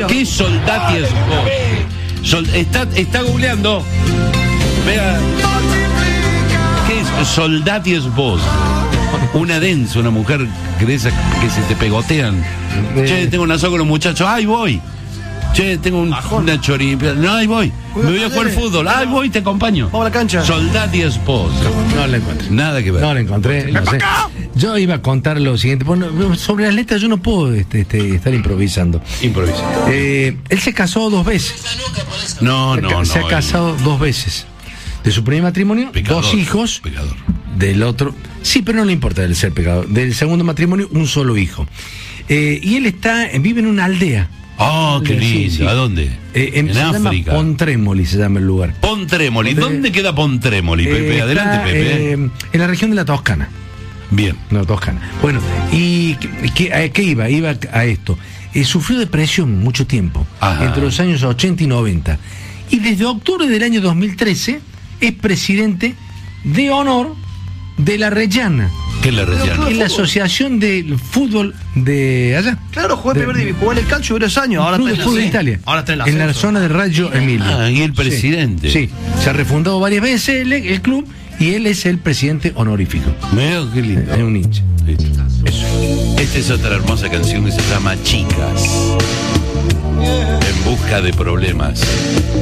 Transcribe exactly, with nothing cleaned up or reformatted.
¿Qué es Soldati Espoz? Sol, está, está googleando. Vea. ¿Qué es Soldati Espoz? Una densa, una mujer que de esas que se te pegotean. Eh. Che, tengo un asado con los muchachos. ¡Ay, voy! Che, tengo un, una choripia. No, ahí voy. Me voy a jugar fútbol. Ahí voy, te acompaño. Vamos a la cancha. Soldati Espoz. No, no la encontré. Nada que ver. No la encontré. No sé. Yo iba a contar lo siguiente. Bueno, sobre las letras yo no puedo este, este, estar improvisando. Improvisa. Eh, él se casó dos veces. No, no, no. Se ha casado dos veces. De su primer matrimonio, pecador, dos hijos. Pecador. Del otro. Sí, pero no le importa el ser pecador. Del segundo matrimonio, un solo hijo. Eh, y él está, vive en una aldea. Oh, qué lindo. Sí, sí. ¿A dónde? Eh, en en se África. Llama Pontrémoli se llama el lugar. Pontrémoli. ¿Dónde queda Pontrémoli, Pepe? Eh, Adelante, está, Pepe. Eh, en la región de la Toscana. Bien. No, Toscana. Bueno, ¿y qué, a qué iba? Iba a esto. Eh, sufrió depresión mucho tiempo, Ajá. entre los años ochenta y noventa. Y desde octubre del año dos mil trece es presidente de honor de la Reggiana. ¿Qué es la Reggiana? Es la asociación del fútbol de allá. Claro, jugó en primer división, jugó en el calcio varios años. Ahora Club está de en fútbol de la Italia. Ahora está en la, en la zona de Reggio Emilia. Ah, y el presidente. Sí, sí. Se ha refundado varias veces el, el club y él es el presidente honorífico. Mira, qué lindo. Es un hincha. Eso. Esta es otra hermosa canción que se llama Chicas. En busca de problemas.